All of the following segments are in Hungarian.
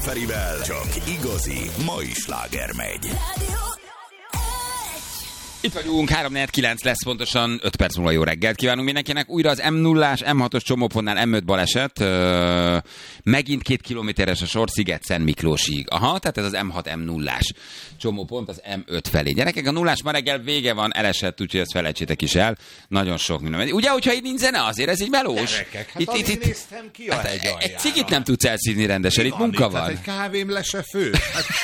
Ferivel csak igazi mai sláger megy. Itt vagyunk, 3-4-9 lesz pontosan, 5 perc múlva jó reggelt kívánunk mindenkinek. Újra az M0-ás, M6-os csomópontnál M5 baleset, megint 2 kilométeres a sor Sziget-Szent Miklósig. Aha, tehát ez az M6 M0-ás csomópont az M5 felé. Gyerekek, a nullás ma reggel vége van, elesett, úgyhogy ezt felejtsétek is el. Nagyon sok minden. Ugye, hogyha itt nincs zene, azért ez így melós. Gyerekek, hát itt néztem ki a hegy aljára. Egy cigit nem tudsz elszívni rendesen, itt munka van. Egy kávém le se fő.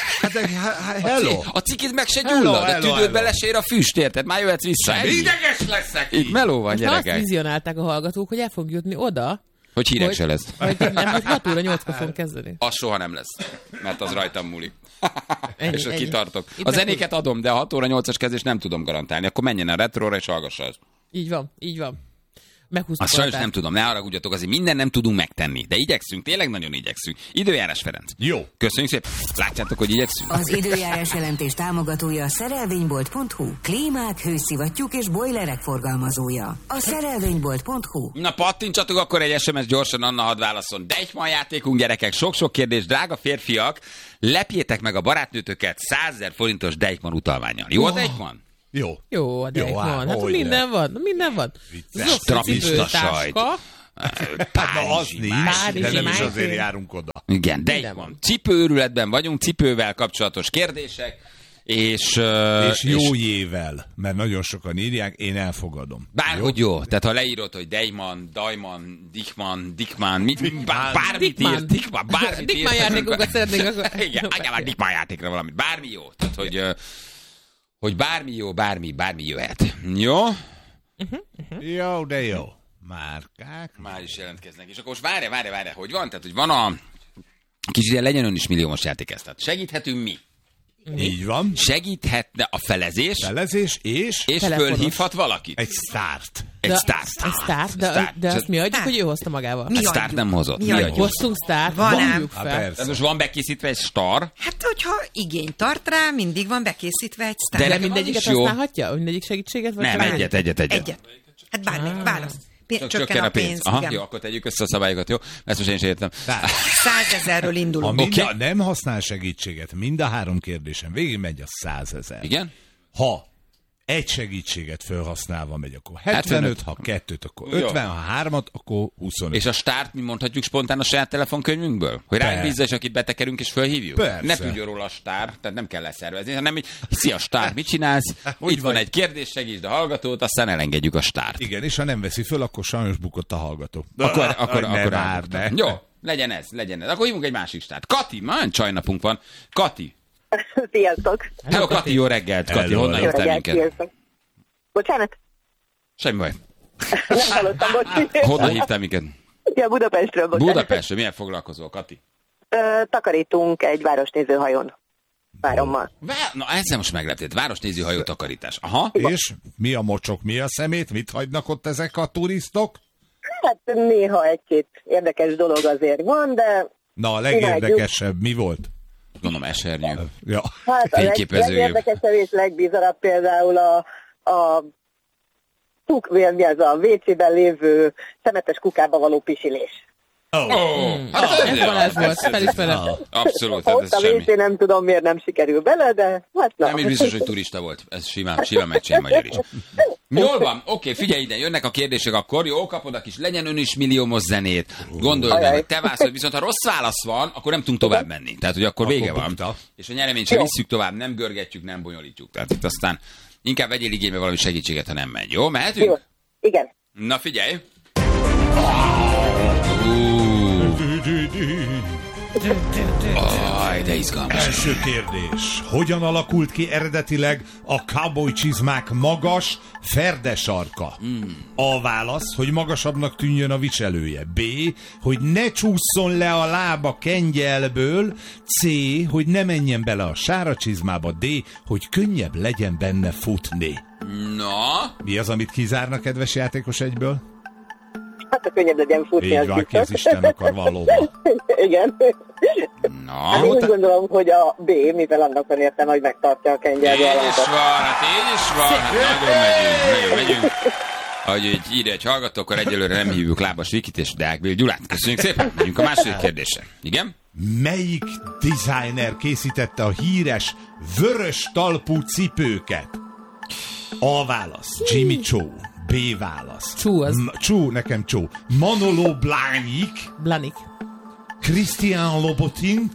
Hello. A cigit meg se gyullad, a tüdődbe lesér a füst, érted? Már jöhetsz vissza. Ideges leszek itt meló van, gyerekek. gyerekek. Azt vizionálták a hallgatók, hogy el fog jutni oda, hogy hírek se lesz. Hogy 6 óra 8-kor fogunk kezdeni. Az soha nem lesz, mert az rajtam múlik. És Ennyi. kitartok. A zenéket adom, de a 6 óra 8-as kezdés nem tudom garantálni. Akkor menjen a retróra és hallgassa azt. Így van, így van. Meghúztuk. Azt sajnos nem tudom, ne haragudjatok, azért minden nem tudunk megtenni. De igyekszünk, tényleg nagyon igyekszünk. Időjárás, Ferenc. Jó. Köszönjük szépen. Látjátok, hogy igyekszünk? Az időjárás jelentés támogatója a szerelvénybolt.hu. Klímák, hőszivattyúk és bojlerek forgalmazója. A szerelvénybolt.hu. Na pattintsatok akkor egy SMS gyorsan, Anna hadd válaszol. Deichmann játékunk, gyerekek, sok-sok kérdés, drága férfiak, lepjétek meg a barátnőtöket 100 000 forintos Deichmann utalvánnyal. Jó a Deichmann? Jó, a Deichmann. Hát minden van. Strapista sajt. Na az nincs, de nem is azért járunk oda. Igen, Deichmann. Cipőőrületben vagyunk, cipővel kapcsolatos kérdések, és jó jével, mert nagyon sokan írják, én elfogadom. Bárhogy jó. Tehát ha leírod, hogy Deichmann, Daimann, Dickmann, bármit írt, Dickmann játékokat szeretnénk akkor. Igen, adjál Dickmann játékra valamit. Bármi jó. Tehát, hogy bármi jó, bármi jöhet. Jó? Jó, de jó. Márkák. Már is jelentkeznek. És akkor most várj, hogy van? Tehát, hogy van a kicsit ilyen legyen ön is milliómos játék ezt. Tehát segíthetünk mi? Így van. Segíthetne a felezés és fölhívhat valakit. Egy sztárt. Egy sztárt. De azt mi adjuk, hogy ő hozta magával? A sztárt nem hozott. Mi adjuk? Hoztunk sztárt, vonjuk fel. Tehát most van bekészítve egy star. Hát, hogyha igény tart rá, mindig van bekészítve egy sztár. De mindegyiket használhatja? Mindegyik segítséget? Vagy nem, egyet. Hát bármelyik, válasz. Csökken a pénz. Aha, igen. jó, akkor tegyük össze a szabályokat, jó? Ezt most én is értem. 100 000-ről indulunk. Ha nem használ segítséget, mind a 3 kérdésen végig megy a 100 000. Igen? Ha egy segítséget felhasználva megy, akkor 75, ha 2-t, akkor 50, ha 3-at, akkor 25. És a stárt mi mondhatjuk spontán a saját telefonkönyvünkből? Hogy ránk bízza, és akit betekerünk és fölhívjuk? Persze. Ne tudjon róla a stár, tehát nem kell leszervezni, hanem így, szia stár, mit csinálsz? Itt van egy kérdés, segítsd a hallgatót, aztán elengedjük a stárt. Igen, és ha nem veszi föl, akkor sajnos bukott a hallgató. Akkor jó, legyen ez. Akkor hívunk egy másik stárt. Kati, már csajnapunk van. Kati. Sziasztok! Hello, Kati, jó reggelt. Kati, honnan hívtál minket? Bocsánat? Semmi baj. Nem hallottam, bocs. Honnan hívtál minket? Ja, Budapestről, bocsánat. Budapestről, milyen foglalkozol, Kati? Takarítunk egy városnézőhajón. Várommal. Na, ezzel most megleptél. Városnéző hajó takarítás. Aha. És mi a mocsok, mi a szemét? Mit hagynak ott ezek a turistok? Hát néha egy-két érdekes dolog azért van, de... Na, a legérdekesebb mi volt? Gondolom, esernyő. Ja. Hát a legérdekesebb és legbizarabb például a WC-ben lévő szemetes kukába való pisilés. Ez Balázs volt, felismerem. Abszolút, ott a WC nem tudom, miért nem sikerül bele, de hát na. Nem is biztos, hogy turista volt. Ez simán megcsinál magyar is. Jól van, oké, figyelj ide, jönnek a kérdések akkor, jó, kapod a kis legyen ön is milliómos zenét. Gondolj meg, hogy te válaszol, viszont ha rossz válasz van, akkor nem tudunk tovább menni. Tehát, hogy akkor vége van. És a nyereményt sem visszük tovább, nem görgetjük, nem bonyolítjuk. Tehát itt aztán inkább vegyél igénybe valami segítséget, ha nem megy. Jó, mehetünk? Jó. Igen. Na figyelj. De izgalmas. Első kérdés. Hogyan alakult ki eredetileg a cowboy csizmák magas ferdesarka? A válasz, hogy magasabbnak tűnjön a viselője. B, hogy ne csúszson le a lába kengyelből. C, hogy ne menjen bele a sára csizmába. D, hogy könnyebb legyen benne futni. Na? Mi az, amit kizárnak, kedves játékos egyből? Hát a könnyebb legyen futni. Így van, ki az Isten akar valóban. Igen. Na? Hát én úgy gondolom, hogy a B, mivel annak van értelme, hogy megtartja a kengyelbe a lábat. Így is van. Nagyon megyünk. Ahogy így írja egy hallgató, akkor egyelőre nem hívjuk Lábas Vikit és Deák Bél Gyulát. Köszönjük szépen. Megyünk a második kérdésre. Igen? Melyik designer készítette a híres vörös talpú cipőket? A válasz, Jimmy Choo. B válasz. Choo az. Choo, nekem Choo. Manolo Blahnik. Christian Louboutin.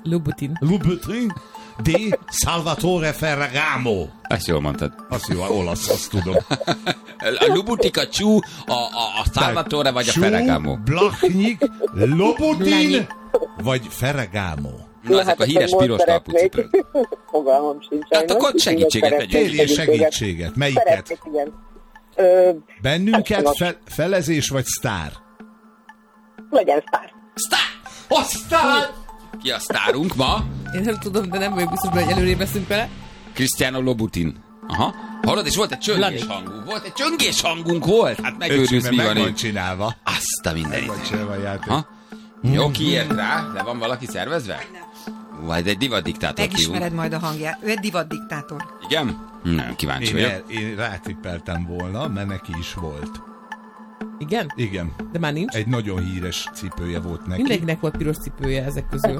D. Salvatore Ferragamo. Ezt jól mondtad. Azt jó, olasz, azt tudom. A Louboutin, a Choo, a Salvatore vagy a Ferragamo. Blahnik, Louboutin vagy Ferragamo. Na, ezek a híres piros talpú cipők. Fogalmam sincs. Hát akkor segítséget vegyünk. Kérjél segítséget. Melyiket? Szeretnék, igen. Bennünket felezés vagy sztár? Legyen sztár. A sztár! Ki a sztárunk ma? Én nem tudom, de nem vagyok biztos, hogy előrébb veszünk vele. Cristiano Louboutin. Aha. Hallod, és volt egy csöngés hangunk. Hát megőrülsz, mi van itt. Csinálva. Azt a mindenit. Meg van csinálva a játék. Jó, kiért rá? Le van valaki szervezve? Vagy egy divatdiktátor. Megismered majd a hangját. Ő egy divatdiktátor. Igen? Nem kíváncsi vagyok. Én rátippeltem volna, mert neki is volt. Igen? Igen. De már nincs? Egy nagyon híres cipője volt neki. Mindenkinek volt piros cipője ezek közül.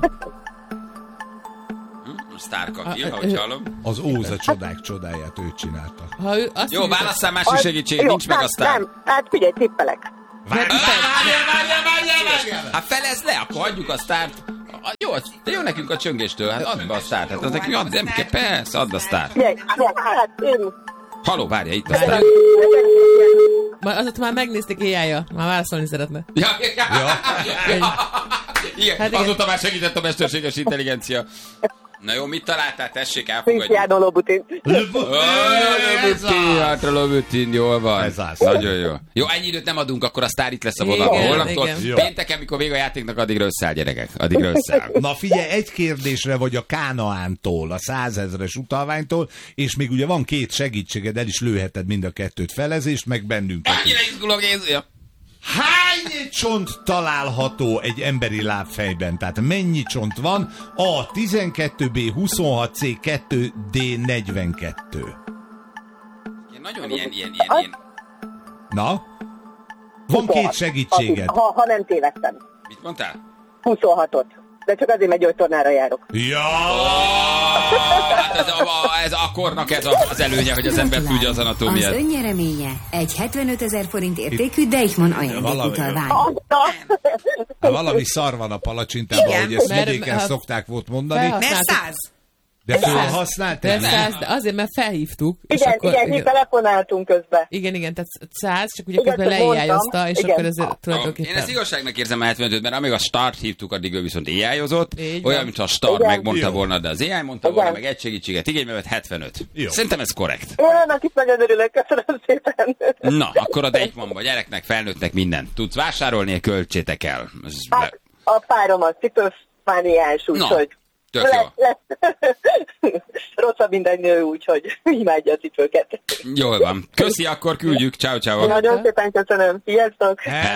Sztárkaki, ahogy hallom. Az Óza csodák csodáját ő csinálta. Jó, válasszál másik segítséget, nincs meg a sztár. Nem, hát figyelj, tippelek. Várjál! Hát felezd le, akkor hagyjuk a sztárt. Jó nekünk a csöngéstől, hát add be a sztárt. Hát az nekünk add, nem kell, persze, add a sztárt. Hát én... Haló, várja, itt a sztárt. Azóta már megnézték AI-ja, már válaszolni szeretne. Igen, azóta már segített a mesterséges intelligencia. Na jó, mit találtál? Tessék, elfogadjuk. Cristiano Louboutin. Louboutin, jól van. Ez az. Nagyon jó. Jó, ennyi időt nem adunk, akkor a sztár itt lesz a vonalban. Holnaptól pénteken, mikor vége a játéknak, addigra összeáll, gyerekek. Addigra összeáll. Na figyelj, egy kérdésre vagy a Kánaántól, a 100 000-es utalványtól, és még ugye van 2 segítséged, el is lőheted mind a 2 felezést, meg bennünket. Ennyire izgulok, Jézuja. Hány csont található egy emberi lábfejben? Tehát mennyi csont van? A 12B 26C 2D 42. Nagyon ilyen. Na? Van 2 segítséged. Ha nem tévedtem. Mit mondtál? 26-ot. De csak azért, mert gyógytornára járok. Ja! Hát ez a kornak ez az előnye, hogy az ember tudja az anatómiát. Az önnyereménye egy 75 000 forint értékű Deichmann ajándékutalvány. Valami szar van a palacsintában, hogy ezt vidéken szokták volt mondani. Mert 100. De felhasználtál? De azért, mert felhívtuk. Igen, mi telefonáltunk közben. Igen, tehát 100, csak ugye közben leéjájozta, és akkor ez tulajdonképpen... Én ezt igazságnak érzem a 75-öt, mert amíg a start hívtuk, addig ő viszont éjájozott. Olyan, mint a start megmondta volna, de az AI mondta volna, meg egy segítséget igénybe vett 75. Jó. Szerintem ez korrekt. Én annak is nagyon örülök, köszönöm szépen. Na, akkor a Deichmannba gyereknek, felnőttnek mindent tudsz vásárolni, költsétek el. Hát, a párom az cipőfániás, úgyhogy... Tök jó. Rosszabb minden nő, úgyhogy imádja a cipőket. Jól van. Köszi, akkor küldjük. Ciao. Nagyon szépen köszönöm. Sziasztok.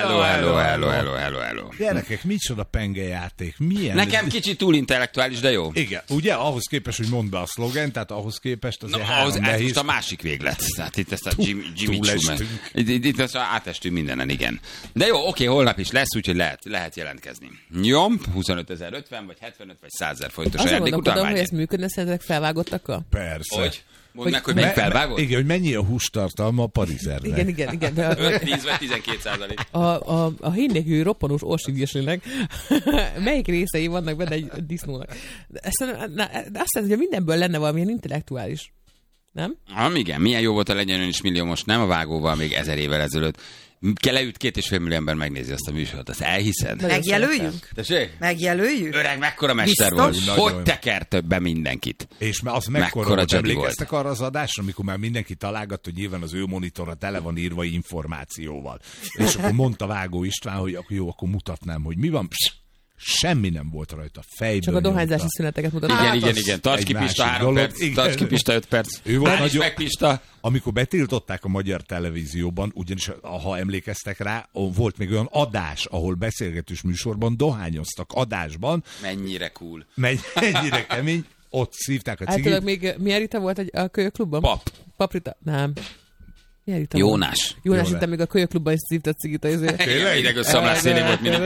Hello. Gyerekek, micsoda pengejáték? Milyen? Nekem kicsit túl intellektuális, de jó. Igen, ugye ahhoz képest, hogy mondd be a szlogent, tehát ahhoz képest azért három ez nehéz. most a másik véglet. Tehát itt ezt a Jimmy Choo. Itt ezt átestünk mindenen, igen. De jó, oké, holnap is lesz, úgyhogy lehet jelentkezni. Jó, 25 050 vagy 75 vagy 100 000 forintos ajándékutalvány. Hogy ez működne, szerintetek felvágottakkal? Persze. Hogy? Mondd meg, hogy mennyi felvágott? Igen, hogy mennyi a hústartalma a parizernek. Igen. 5-10 vagy 12%. A hínnélküli roppanós orsivieslinek melyik részei vannak benne egy disznónak? De azt hiszem, hogy mindenből lenne valamilyen intellektuális. Nem? Igen, milyen jó volt a Legyen Ön is millió, most nem a vágóval, még 1000 évvel ezelőtt. Leüt 2,5 millió ember megnézi azt a műsort, azt elhiszed? Megjelöljünk? Tessék? Megjelöljük? Öreg, mekkora mester volt. Hogy tekert többen mindenkit. És az mekkora volt, emlékeztek arra az adásra, amikor már mindenki találgat, hogy nyilván az ő monitorra tele van írva információval. És akkor mondta Vágó István, hogy akkor jó, akkor mutatnám, hogy mi van. Semmi nem volt rajta, fejből. Csak a dohányzási szüneteket mutatnak. Igen. Tarts ki Pista 3 perc, tarts ki Pista 5 perc. Ő volt nagyon... meg Pista. Amikor betiltották a magyar televízióban, ugyanis ha emlékeztek rá, volt még olyan adás, ahol beszélgetős műsorban dohányoztak adásban. Mennyire cool. Mennyire kemény. Ott szívták a cigit. Általában még milyen Rita volt a kölyökklubban? Paprita. Nem. Jónás. Jónás itt még a kölyöklubban is szívtett cigit a izé. Tényleg? Ideg összeomlás szélén volt minden.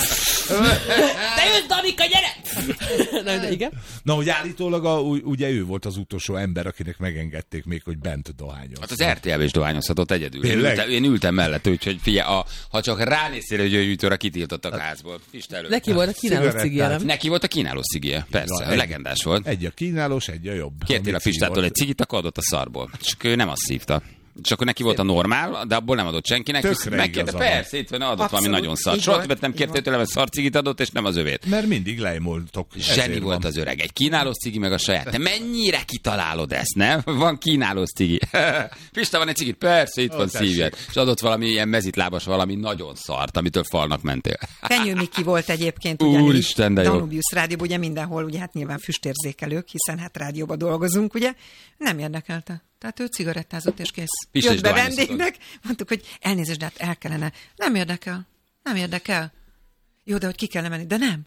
Te jössz, Danika, gyere! Nem, de igen. Na, hogy állítólag ugye ő volt az utolsó ember, akinek megengedték még, hogy bent dohányozni. Hát az RTL-be is dohányozhatott egyedül. Én ültem mellett, úgyhogy figyelj, ha csak ránéztél, hogy gyógyítőra kitiltottak a házból. Neki volt a kínálós cigije, nem? Neki volt a kínálós cigije, persze, legendás volt. Egy a kínálós, egy a jobb. Kértél a Pistától egy cigit, akkor adott a szarból. Csak ő nem azt szívta. És akkor neki volt a normál, de abból nem adott senkinek. Megkérte, persze, itt van, adott valami nagyon szar. Soha többet nem kértél tőlem, hogy szarcigit adott, és nem az övét. Mert mindig lejmoltok. Zseni volt az öreg. Egy kínálós cigi meg a saját. Te mennyire kitalálod ezt, nem? Van kínálós cigi. Pista, van egy cigit? Persze, itt van, szívjad. És adott valami ilyen mezitlábas, valami nagyon szart, amitől falnak mentél. Fenyő Miki volt egyébként, Úristen, de jó. Danubius rádióban, ugye mindenhol, ugye hát nyilván füstérzékelők, hiszen hát rádióban dolgozunk, ugye. Nem érdekelte. Tehát ő cigarettázott és kész. Pista jött be vendégnek, mondtuk, hogy elnézést, de hát el kellene. Nem érdekel. Jó, de hogy ki kellene menni, de nem.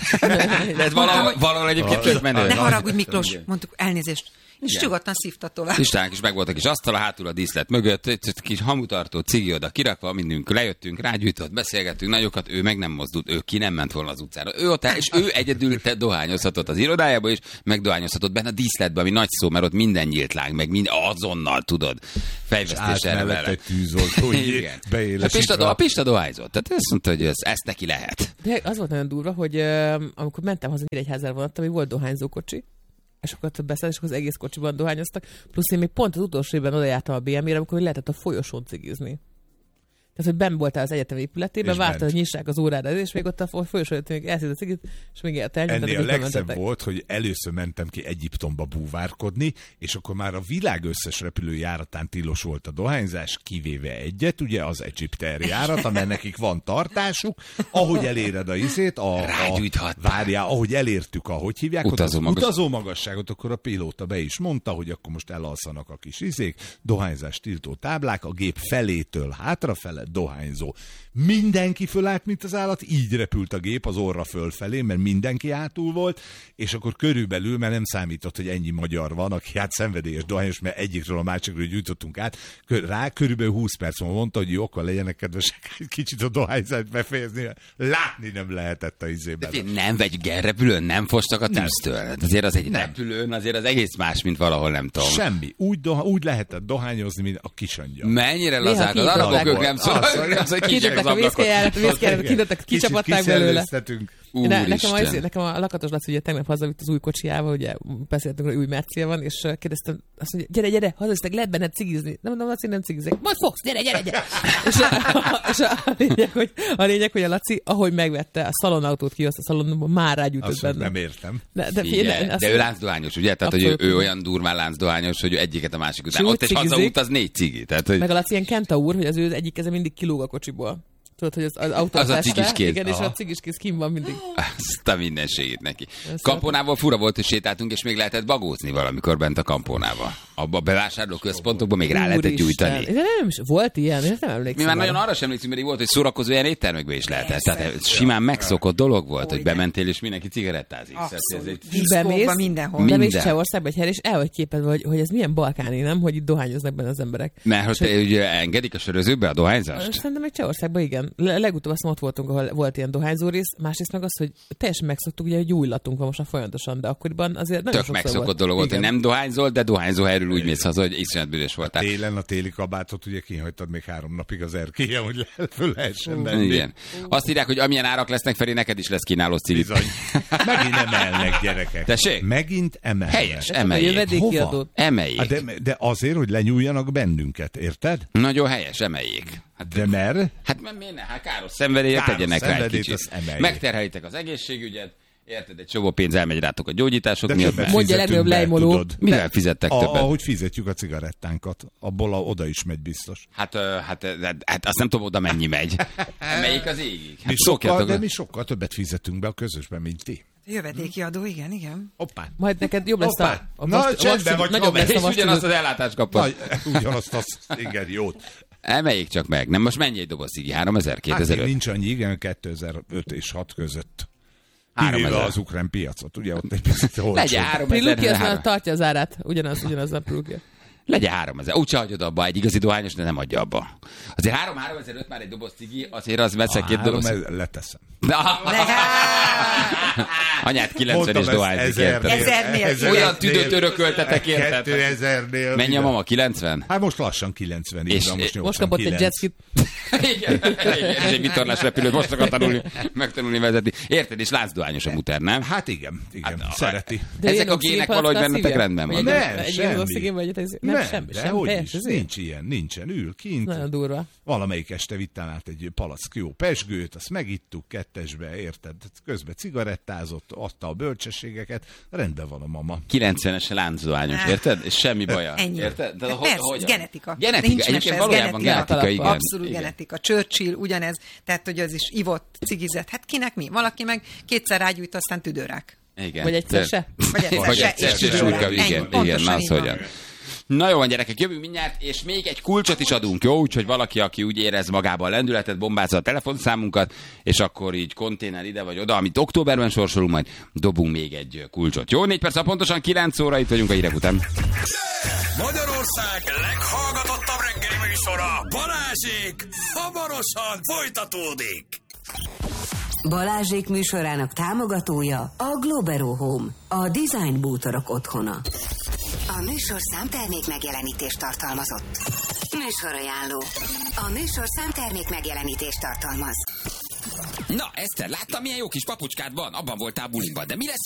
De valahol egyébként tök menő. Ne haragudj, Miklós, mondtuk, elnézést. És nyugodtan szívta tovább. Listánk is meg volt a kis asztal, hátul a díszlet mögött, egy kis hamutartó cigi oda kirakva, mindünk lejöttünk, rágyújtott, beszélgettünk nagyokat, ő meg nem mozdult, ő ki nem ment volna az utcára. Ő ott áll, és ő egyedül dohányozhatott az irodájába is, meg dohányozhatott benne a díszletbe, ami nagy szó, mert ott minden nyílt láng, meg azonnal tudod. Fejvesztés erre vele. Egy tűzoltó, hogy beélesítve. A Pista dohányzott, tehát azt mondta, hogy ezt neki lehet. De az volt nagyon durva, hogy amikor mentem haza Nyíregyházára vonattal, hogy volt dohányzókocsi, és akkor beszélt, és akkor az egész kocsiban dohányoztak. Plusz én még pont az utolsó évben odajártam a BMW-re, amikor lehetett a folyosón cigizni. Tehát, hogy benn voltál az egyetem épületében, vártad, hogy nyissák az órára, és még ott a folyosón még elszírt a cigit, és még elnyomtad. Ennél a legszebb volt, hogy először mentem ki Egyiptomba búvárkodni, és akkor már a világ összes repülőjáratán tilos volt a dohányzás, kivéve egyet, ugye az Egyipter járat, amely nekik van tartásuk. Ahogy eléred a izét, ahogy elértük, ahogy hívják, utazó magasságot, akkor a pilóta be is mondta, hogy akkor most elalszanak a kis izék, dohányzás tiltó táblák, a gép felétől hátrafele, dohányzó. Mindenki fölállt, mint az állat, így repült a gép az orra fölfelé, mert mindenki hátul volt, és akkor körülbelül, mert nem számított, hogy ennyi magyar van, aki hát szenvedélyes dohányos, mert egyikről a másikról gyújtottunk át, rá körülbelül 20 perc múlva mondta, hogy jó, akkor legyenek kedvesek, kicsit a dohányzást befejezni, látni nem lehetett a izében. Nem, vagy repülőn nem fostak a tűztől. Azért az egy repülőn, azért az egész más, mint valahol, nem tudom. Semmi. Úgy lehetett dohányozni, mint a kisangyal. Mennyire lazák az arabok, ők nem kitettek a vészkejárat, kicsapatták belőle. Nekem a Lakatos Laci ugye tegnap hazavitt az új kocsijával, ugye beszéltünk, hogy új Mercia van, és kérdeztem, azt mondja, gyere, hazavisztek, lehet benne cigizni. Nem mondom, Laci, nem cigizek. Majd fogsz, gyere. És a lényeg, hogy a Laci, ahogy megvette a szalonautót, kihozt a szalonban, már rágyújtott benne. Nem értem. De ő láncdohányos, ugye? Tehát, hogy ő olyan durván láncdohányos, hogy egyiket a másik után. Ott egy hazaút, az 4 cigi. Meg a Laci ilyen kentaur, hogy az ő egyik keze mindig kilóg a kocsiból. Tudod, hogy az autó az a cigiskéz. Igen, és a cigiskéz kim van mindig. Azt a mindenségét neki. Kampónával fura volt, hogy sétáltunk, és még lehetett bagózni valamikor bent a Kampónával. Abba a bevásárló központokban még rá lehetett gyújtani. De nem is volt ilyen, én nem emlékszem. Mi már nagyon arra sem emlékszünk, mert volt, hogy szórakozó ilyen éttermekbe is lehetett. Tehát simán megszokott dolog volt, hogy bementél, és mindenki cigarettázik. Diszkóban mindenhol. Bemész Csehországba egy helyre, és el vagy képedve, hogy ez milyen balkáni, nem? Hogy itt dohányoznak benne az emberek. Mert hogy ugye engedik a sörözőbe a dohányzást? Szerintem még Csehországban igen. Legutóbb azt ott voltunk, ahol volt ilyen dohányzó rész, másrészt meg az, hogy teljesen megszoktuk, ugye, hogy új illatunk van most folyamatosan, de akkoriban azért nagyon tök megszokott dolog volt, hogy nem dohányzol, de dohányzó helyről úgy mész haza, hogy iszonyat büdös voltál. Télen a téli kabátot ugye kihagytad még 3 napig az erkélyen, hogy föl lehessen venni. Igen. Azt írják, hogy amilyen árak lesznek, Feri, neked is lesz kínálós cigit. Bizony. Megint emelnek, gyerekek. Tessék? Megint emelnek. Helyes, emeljék. Hova? Emeljék. De azért, hogy lenyúljanak bennünket, érted? Nagyon helyes, emeljék. De mer? Hát miért ne? Hát káros szenvedélyet tegyenek rá egy kicsit. Megterhelitek az egészségügyet, érted, egy csomó pénz elmegy rátok a gyógyítások miatt. Mondja legnagyobb lejmoló. Mivel fizettek többet? Ahogy fizetjük a cigarettánkat, abból oda is megy biztos. Hát azt nem tudom, oda mennyi megy. Emeljék az égig. De mi sokkal többet fizetünk be a közösben, mint ti. Jövedéki adó, igen. Hoppá. Majd neked jobb lesz a csendben vagy, nagyobb lesz, és ugyanazt az ellátást kapod. Ugyanazt az, igen, jót. Emeljék csak meg. Nem, most mennyi egy doboz cigi? 3000, 2005? Hát nincs annyi, igen, 2005 és 6 között. Kivéve az ukrán piacot, ugye ott egy picit olcsó. Legyen 3000. Priluki az már tartja az árát, ugyanaz a Priluki. Legyen 3000. Úgyse hagyod abba egy igazi dohányos, de nem adja abba. Azért 3005 már egy doboz cigi, azért az veszek 2 doboz. Leteszem. Anyád 90-es dohányzik, érted? Olyan tüdőt örököltetek, érted? 2000-nél. Mennyi a mama? 90? Hát most lassan 90, így van, most kapott egy jetskit. Igen, és egy vitorlás repülőt most akar megtanulni vezetni. Érted? És láncdohányos a muter, nem? Hát igen, szereti. De ezek a gének valahogy bennetek rendben van. Nem, semmi. Nem, de hogy is, nincs ilyen, nincsen, ül kint. Nagyon durva. Valamelyik este vittem át egy palack jó pesgőt, azt megittuk kettesbe, érted? Közben cigarettázott, adta a bölcsességeket, rendben van a mama. 90-es láncdohányos, érted? És semmi baja. Ennyi. Érted? De persze, genetika. Genetika, egyébként valójában genetika, igen. Abszolút genetika. Churchill ugyanez, tehát hogy az is ivott, cigizett. Hát kinek mi? Valaki meg 2-szer rágyújt, aztán tüdőrák. Igen. Vagy egyszer se. Vagy egyszer se súlyka, igen, na az hogyan. Na jó van, gyerekek, jövünk mindjárt, és még egy kulcsot is adunk, jó? Úgyhogy valaki, aki úgy érez magában a lendületet, bombázza a telefonszámunkat, és akkor így konténer ide vagy oda, amit októberben sorsolunk, majd dobunk még egy kulcsot. Jó, 4 perc, pontosan 9 óra, itt vagyunk a hírek után. Magyarország leghallgatottabb reggeli műsora, Balázsék, hamarosan folytatódik. Balázsék műsorának támogatója a Globero Home, a design bútorok otthona. A műsorszám termék megjelenítést tartalmazott. Műsorajánló. A műsorszám termék megjelenítést tartalmaz. Na, Eszter, láttam, milyen jó kis papucskád van? Abban voltál buliban, de mi lesz